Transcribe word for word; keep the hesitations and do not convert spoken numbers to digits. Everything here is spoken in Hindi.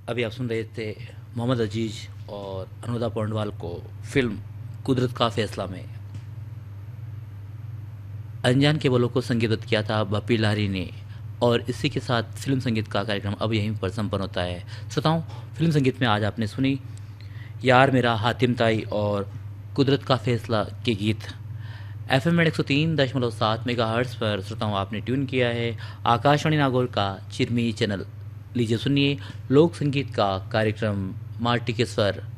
अभी आप सुन रहे थे मोहम्मद अजीज और अनुराधा पौंडवाल को फिल्म कुदरत का फैसला में अनजान के बोलों को संगीत किया था बप्पी लाहिरी ने। और इसी के साथ फिल्म संगीत का कार्यक्रम अब यहीं पर संपन्न होता है। श्रोताओं, फिल्म संगीत में आज आपने सुनी यार मेरा हातिम ताई और कुदरत का फैसला के गीत। एफ एम एक सौ तीन दशमलव सात मेगा हर्ट्स पर श्रोताओं आपने ट्यून किया है आकाशवाणी नागौर का चिरमी चैनल। लीजिए सुनिए लोक संगीत का कार्यक्रम माटी के स्वर।